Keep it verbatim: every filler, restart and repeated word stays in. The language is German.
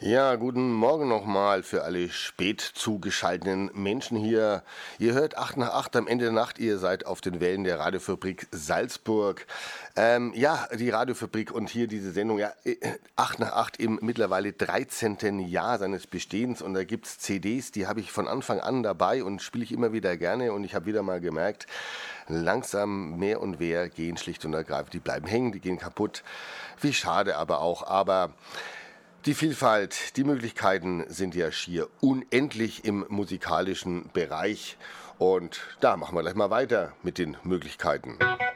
Ja, guten Morgen nochmal für alle spät zugeschalteten Menschen hier. Ihr hört acht nach acht am Ende der Nacht, ihr seid auf den Wellen der Radiofabrik Salzburg. Ähm, ja, die Radiofabrik und hier diese Sendung, ja, äh, acht nach acht im mittlerweile dreizehnten Jahr seines Bestehens und da gibt's C Ds, die habe ich von Anfang an dabei und spiele ich immer wieder gerne und ich habe wieder mal gemerkt, langsam mehr und mehr gehen schlicht und ergreifend, die bleiben hängen, die gehen kaputt. Wie schade aber auch, aber die Vielfalt, die Möglichkeiten sind ja schier unendlich im musikalischen Bereich. Und da machen wir gleich mal weiter mit den Möglichkeiten.